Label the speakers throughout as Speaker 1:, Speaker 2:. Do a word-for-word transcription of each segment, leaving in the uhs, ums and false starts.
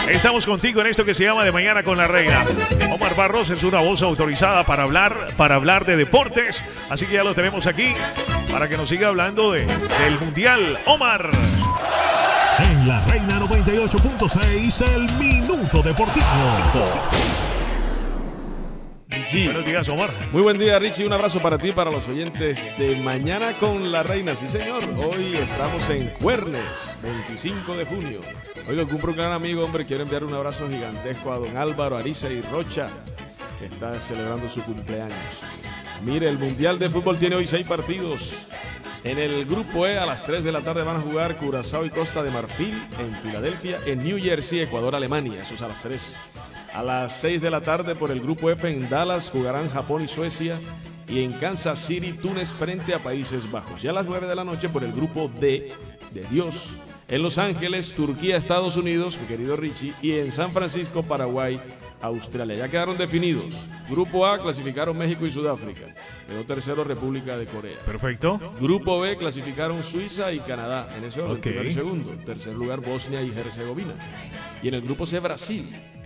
Speaker 1: Estamos contigo en esto que se llama De Mañana con la Reina. Omar Barros es una voz autorizada para hablar, para hablar de deportes. Así que ya lo tenemos aquí para que nos siga hablando de, del Mundial. Omar.
Speaker 2: En la Reina noventa y ocho punto seis, el Minuto Deportivo.
Speaker 1: Richie. Buenos días, Omar.
Speaker 3: Muy buen día, Richie. Un abrazo para ti y para los oyentes de Mañana con la Reina. Sí, señor. Hoy estamos en Juernes, veinticinco de junio. Oiga, cumple un gran amigo, hombre. Quiero enviar un abrazo gigantesco a don Álvaro Ariza y Rocha, que está celebrando su cumpleaños. Mire, el Mundial de Fútbol tiene hoy seis partidos. En el Grupo E, a las tres de la tarde van a jugar Curazao y Costa de Marfil en Filadelfia. En New Jersey, Ecuador, Alemania. Eso es a las tres. A las seis de la tarde por el Grupo F en Dallas jugarán Japón y Suecia. Y en Kansas City, Túnez frente a Países Bajos. Y a las nueve de la noche por el Grupo D de Dios. En Los Ángeles, Turquía, Estados Unidos, mi querido Richie. Y en San Francisco, Paraguay, Australia. Ya quedaron definidos. Grupo A clasificaron México y Sudáfrica. Quedó tercero República de Corea.
Speaker 1: Perfecto.
Speaker 3: Grupo B clasificaron Suiza y Canadá. En ese orden,
Speaker 1: Okay.
Speaker 3: primero y segundo. Tercer lugar Bosnia y Herzegovina. Y en el grupo C Brasil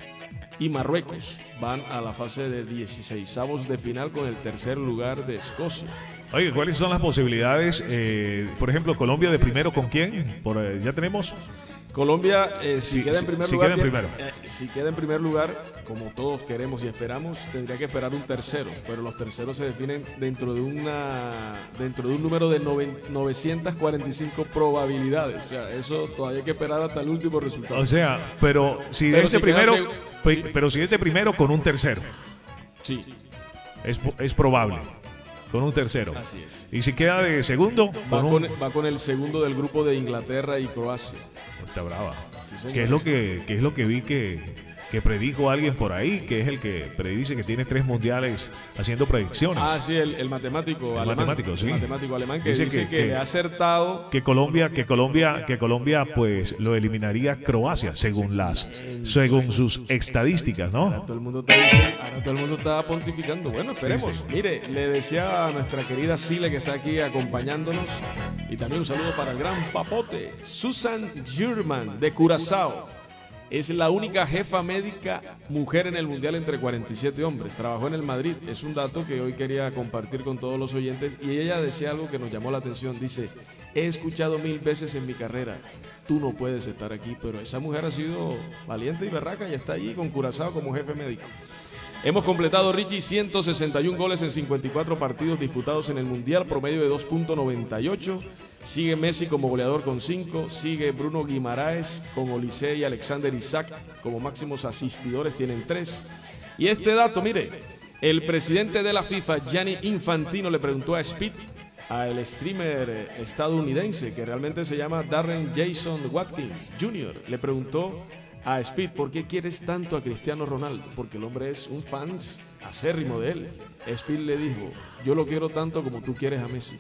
Speaker 3: y Marruecos van a la fase de dieciseisavos de final con el tercer lugar de Escocia.
Speaker 1: Oye, ¿cuáles son las posibilidades? Eh, por ejemplo, Colombia de primero, ¿con quién? Por, eh, ¿Ya tenemos?
Speaker 3: Colombia, eh, si
Speaker 1: Sí,
Speaker 3: queda en
Speaker 1: sí,
Speaker 3: primer
Speaker 1: si
Speaker 3: lugar,
Speaker 1: queda en primero.
Speaker 3: eh, si queda en primer lugar, como todos queremos y esperamos, tendría que esperar un tercero, pero los terceros se definen dentro de una dentro de un número de nove- novecientas cuarenta y cinco probabilidades. O sea, eso todavía hay que esperar hasta el último resultado.
Speaker 1: O sea, pero si
Speaker 3: Pero
Speaker 1: este
Speaker 3: si queda
Speaker 1: primero,
Speaker 3: seg-
Speaker 1: pe-
Speaker 3: sí.
Speaker 1: pero si este primero con un tercero,
Speaker 3: Sí,
Speaker 1: es, es probable, con un tercero.
Speaker 3: así es.
Speaker 1: Y si queda de segundo,
Speaker 3: Va
Speaker 1: con
Speaker 3: con,
Speaker 1: un...
Speaker 3: va con el segundo del grupo de Inglaterra y Croacia.
Speaker 1: Está brava.
Speaker 3: Sí, señor.
Speaker 1: ¿Qué es lo que, qué es lo que vi que, que predijo alguien por ahí? Que es el que predice que tiene tres mundiales haciendo predicciones.
Speaker 3: Ah, sí, el, el matemático
Speaker 1: El
Speaker 3: alemán.
Speaker 1: matemático, sí.
Speaker 3: El matemático alemán que
Speaker 1: Dice
Speaker 3: dice,
Speaker 1: que-
Speaker 3: que,
Speaker 1: que-
Speaker 3: le ha acertado.
Speaker 1: Que Colombia, que Colombia, que Colombia, pues lo eliminaría Croacia según las, según sus estadísticas,
Speaker 3: Ahora
Speaker 1: ¿no?
Speaker 3: todo el mundo está diciendo- ahora todo el mundo está pontificando. Bueno, esperemos.
Speaker 1: Sí, sí.
Speaker 3: Mire, le decía a nuestra querida Sile que está aquí acompañándonos. Y también un saludo para el gran papote, Susan German de Curazao. Es la única jefa médica mujer en el Mundial entre cuarenta y siete hombres. Trabajó en el Madrid. Es un dato que hoy quería compartir con todos los oyentes. Y ella decía algo que nos llamó la atención. Dice, he escuchado mil veces en mi carrera, tú no puedes estar aquí. Pero esa mujer ha sido valiente y berraca y está allí con Curazao como jefe médico. Hemos completado, Richie, ciento sesenta y uno goles en cincuenta y cuatro partidos disputados en el Mundial, promedio de dos punto noventa y ocho. Sigue Messi como goleador con cinco. Sigue Bruno Guimaraes con Olise y Alexander Isaac como máximos asistidores, tienen tres. Y este dato, mire, el presidente de la FIFA, Gianni Infantino, le preguntó a Speed, al streamer eh, estadounidense que realmente se llama Darren Jason Watkins junior, le preguntó a Speed, ¿por qué quieres tanto a Cristiano Ronaldo? Porque el hombre es un fan acérrimo de él. Speed le dijo, yo lo quiero tanto como tú quieres a Messi.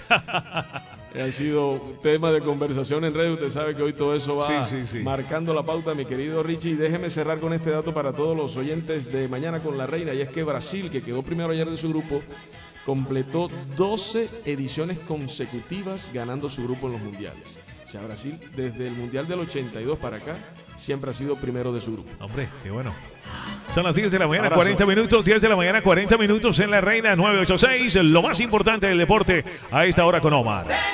Speaker 3: Ha sido tema de conversación en redes. Usted sabe que hoy todo eso va
Speaker 1: Sí, sí, sí.
Speaker 3: marcando la pauta, mi querido Richie. Y déjeme cerrar con este dato para todos los oyentes de Mañana con la Reina. Y es que Brasil, que quedó primero ayer de su grupo, completó doce ediciones consecutivas ganando su grupo en los mundiales. O sea, Brasil, desde el Mundial del ochenta y dos para acá, siempre ha sido primero de su grupo.
Speaker 1: Hombre, qué bueno. Son las diez de la mañana,
Speaker 3: Abrazo.
Speaker 1: cuarenta minutos, diez de la mañana, cuarenta minutos en la Reina nueve ocho seis. Lo más importante del deporte a esta hora con Omar.